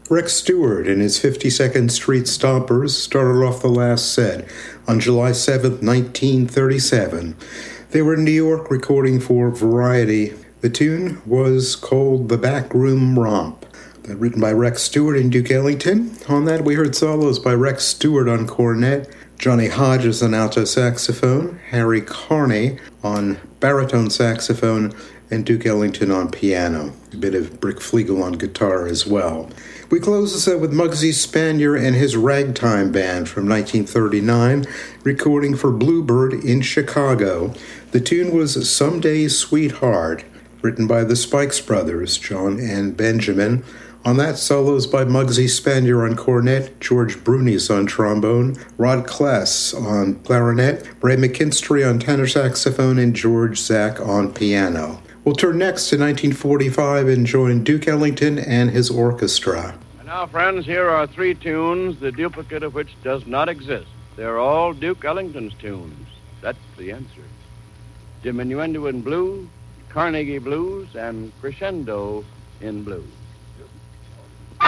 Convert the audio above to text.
Rex Stewart and his 52nd Street Stompers started off the last set on July 7th, 1937. They were in New York recording for Variety. The tune was called The Backroom Romp. Written by Rex Stewart and Duke Ellington. On that we heard solos by Rex Stewart on cornet, Johnny Hodges on alto saxophone, Harry Carney on baritone saxophone, and Duke Ellington on piano. A bit of Brick Flegel on guitar as well. We close the set with Muggsy Spanier and his Ragtime Band from 1939, recording for Bluebird in Chicago. The tune was Someday Sweetheart, written by the Spikes Brothers, John and Benjamin. On that, solos by Muggsy Spanier on cornet, George Brunis on trombone, Rod Kless on clarinet, Ray McKinstry on tenor saxophone, and George Zak on piano. We'll turn next to 1945 and join Duke Ellington and his orchestra. And now, friends, here are three tunes, the duplicate of which does not exist. They're all Duke Ellington's tunes. That's the answer. Diminuendo in blue, Carnegie Blues, and Crescendo in blues.